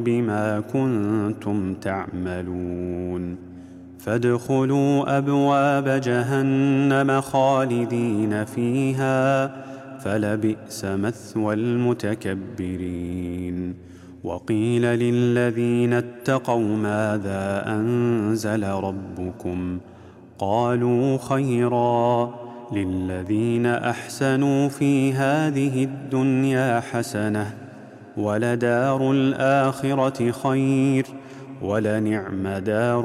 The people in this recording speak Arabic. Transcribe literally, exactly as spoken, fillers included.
بما كنتم تعملون فادخلوا أبواب جهنم خالدين فيها فلبئس مثوى المتكبرين وقيل للذين اتقوا ماذا أنزل ربكم قالوا خيرا للذين أحسنوا في هذه الدنيا حسنة ولدار الآخرة خير ولنعم دار